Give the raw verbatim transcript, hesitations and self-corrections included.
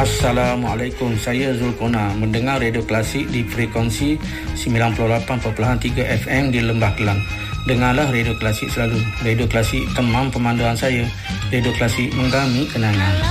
Assalamualaikum, saya Zulkona, mendengar Radio Klasik di frekuensi sembilan puluh lapan perpuluhan tiga F M di Lembah Kelang. Dengarlah Radio Klasik selalu. Radio Klasik temam pemanduan saya. Radio Klasik menggami kenangan.